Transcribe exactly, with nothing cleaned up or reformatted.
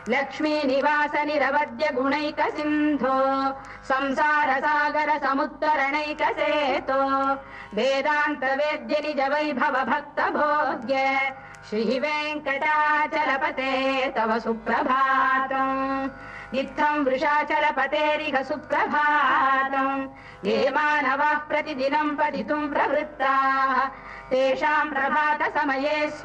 लक्ष्मी निवास निरवद्य गुणैक सिन्धो संसार सागर समुत्तरणैक सेतो वेदान्त वेद्य निज वैभव भक्त भोग्य श्री वेङ्कटाचलपते तव सुप्रभातम् इत्थं वृषाचलपतेरिह सुप्रभातम् ये मानवाः प्रतिदिनं पठितुं प्रवृत्ताः तेषां प्रभात समये